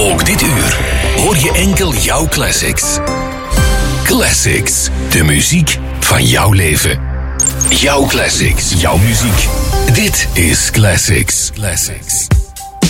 Ook dit uur hoor je enkel jouw classics. Classics, de muziek van jouw leven. Jouw classics, jouw muziek. Dit is Classics. Classics.